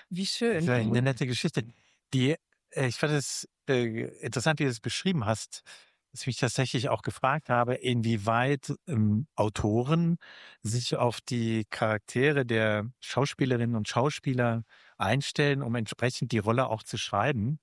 Wie schön. Das ist ja eine nette Geschichte. Ich fand es interessant, wie du es beschrieben hast, dass ich mich tatsächlich auch gefragt habe, inwieweit Autoren sich auf die Charaktere der Schauspielerinnen und Schauspieler einstellen, um entsprechend die Rolle auch zu schreiben.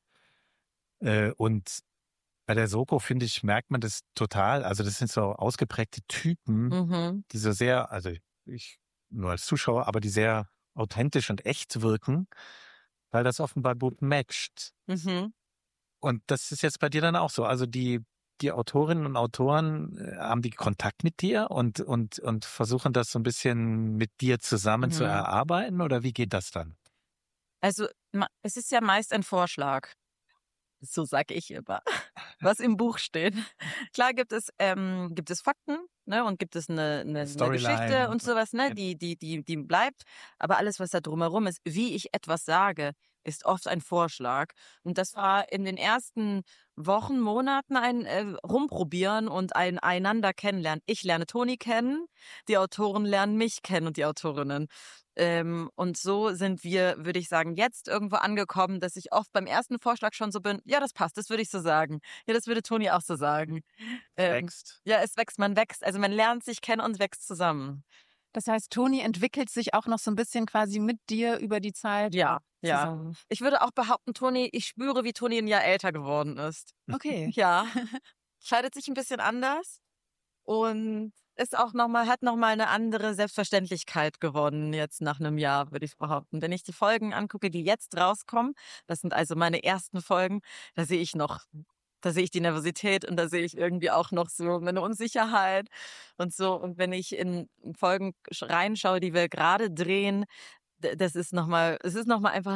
Und bei der Soko, finde ich, merkt man das total. Also das sind so ausgeprägte Typen, die so sehr, also ich nur als Zuschauer, aber die sehr authentisch und echt wirken, weil das offenbar gut matcht. Und das ist jetzt bei dir dann auch so. Also die Autorinnen und Autoren haben die Kontakt mit dir und versuchen das so ein bisschen mit dir zusammen zu erarbeiten, oder wie geht das dann? Also es ist ja meist ein Vorschlag. So sage ich immer, was im Buch steht. Klar gibt es Fakten, ne, und gibt es eine Geschichte und sowas, ne, die bleibt. Aber alles, was da drumherum ist, wie ich etwas sage, ist oft ein Vorschlag. Und das war in den ersten Wochen, Monaten ein Rumprobieren und ein einander kennenlernen. Ich lerne Toni kennen, die Autoren lernen mich kennen und die Autorinnen. Und so sind wir, würde ich sagen, jetzt irgendwo angekommen, dass ich oft beim ersten Vorschlag schon so bin, ja, das passt, das würde ich so sagen. Ja, das würde Toni auch so sagen. Wächst. Ja, es wächst, man wächst. Also man lernt sich kennen und wächst zusammen. Das heißt, Toni entwickelt sich auch noch so ein bisschen quasi mit dir über die Zeit. Ja. Zusammen. Ich würde auch behaupten, ich spüre, wie Toni ein Jahr älter geworden ist. Okay. Ja. Scheidet sich ein bisschen anders und hat nochmal eine andere Selbstverständlichkeit gewonnen jetzt nach einem Jahr, würde ich behaupten. Wenn ich die Folgen angucke, die jetzt rauskommen, das sind also meine ersten Folgen, da sehe ich die Nervosität und da sehe ich irgendwie auch noch so meine Unsicherheit und so. Und wenn ich in Folgen reinschaue, die wir gerade drehen, es ist nochmal einfach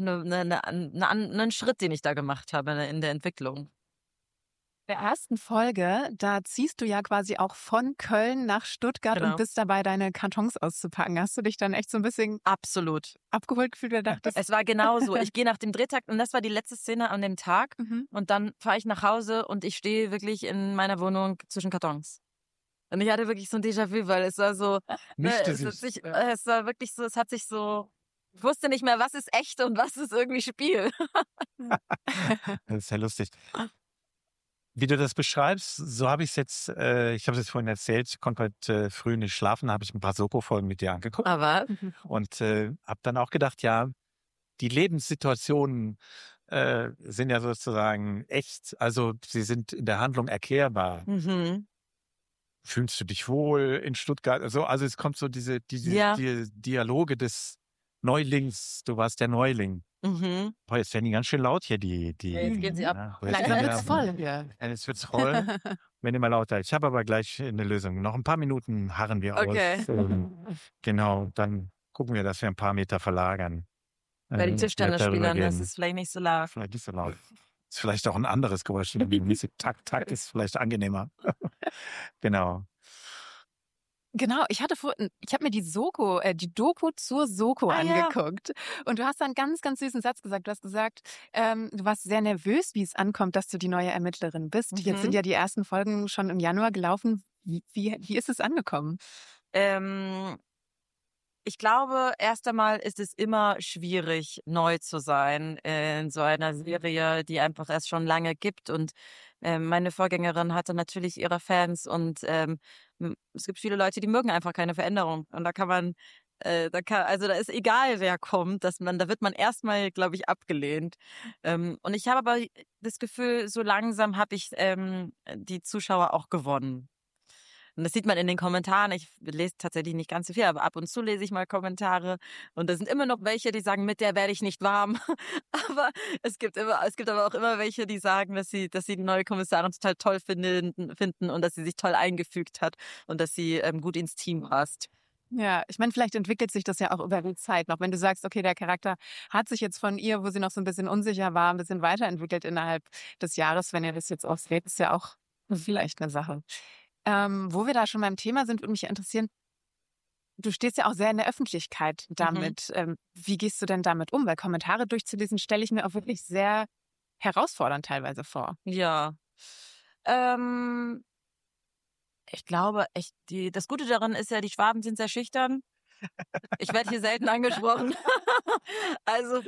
ein Schritt, den ich da gemacht habe in der Entwicklung. Der ersten Folge, da ziehst du ja quasi auch von Köln nach Stuttgart und bist dabei, deine Kartons auszupacken. Hast du dich dann echt so ein bisschen absolut abgeholt gefühlt? Es war genauso. Ich gehe nach dem Drehtag und das war die letzte Szene an dem Tag. Und dann fahre ich nach Hause und ich stehe wirklich in meiner Wohnung zwischen Kartons. Und ich hatte wirklich so ein Déjà-vu, weil es war so, es war wirklich so, es hat sich so, ich wusste nicht mehr, was ist echt und was ist irgendwie Spiel. Das ist ja lustig. Wie du das beschreibst, so habe ich es jetzt, ich habe es jetzt vorhin erzählt, ich konnte heute früh nicht schlafen, habe ich ein paar Soko-Folgen mit dir angeguckt. Aber und habe dann auch gedacht, ja, die Lebenssituationen sind ja sozusagen echt, also sie sind in der Handlung erklärbar. Fühlst du dich wohl in Stuttgart? Also es kommt so diese Dialoge des Neulings, du warst der Neuling. Boah, jetzt werden die ganz schön laut hier, jetzt gehen sie ab. Langsam wird's voll. Ja. Jetzt wird's voll. Wenn immer lauter. Ich habe aber gleich eine Lösung. Noch ein paar Minuten harren wir aus. Genau, dann gucken wir, dass wir ein paar Meter verlagern. Bei den Tischtennisspielern, das ist vielleicht nicht so laut. Vielleicht nicht so laut. Ist vielleicht auch ein anderes Geräusch. Tak ist vielleicht angenehmer. Genau. Genau, ich habe mir die Doku zur Soko angeguckt. Und du hast da einen ganz, ganz süßen Satz gesagt. Du hast gesagt, du warst sehr nervös, wie es ankommt, dass du die neue Ermittlerin bist. Jetzt sind ja die ersten Folgen schon im Januar gelaufen. Wie ist es angekommen? Ich glaube, erst einmal ist es immer schwierig, neu zu sein in so einer Serie, die einfach erst schon lange gibt. Und meine Vorgängerin hatte natürlich ihre Fans und es gibt viele Leute, die mögen einfach keine Veränderung. Und da ist egal, wer kommt, da wird man erstmal, glaube ich, abgelehnt. Und ich habe aber das Gefühl, so langsam habe ich die Zuschauer auch gewonnen. Und das sieht man in den Kommentaren. Ich lese tatsächlich nicht ganz so viel, aber ab und zu lese ich mal Kommentare. Und da sind immer noch welche, die sagen, mit der werde ich nicht warm. Aber es gibt aber auch immer welche, die sagen, dass sie die neue Kommissarin total toll finden und dass sie sich toll eingefügt hat und dass sie gut ins Team passt. Ja, ich meine, vielleicht entwickelt sich das ja auch über die Zeit noch. Wenn du sagst, okay, der Charakter hat sich jetzt von ihr, wo sie noch so ein bisschen unsicher war, ein bisschen weiterentwickelt innerhalb des Jahres. Wenn ihr das jetzt ausredet, ist ja auch vielleicht eine Sache. Wo wir da schon beim Thema sind, würde mich interessieren, du stehst ja auch sehr in der Öffentlichkeit damit. Wie gehst du denn damit um? Weil Kommentare durchzulesen, stelle ich mir auch wirklich sehr herausfordernd teilweise vor. Ja. Ich glaube, das Gute daran ist ja, die Schwaben sind sehr schüchtern. Ich werde hier selten angesprochen. Also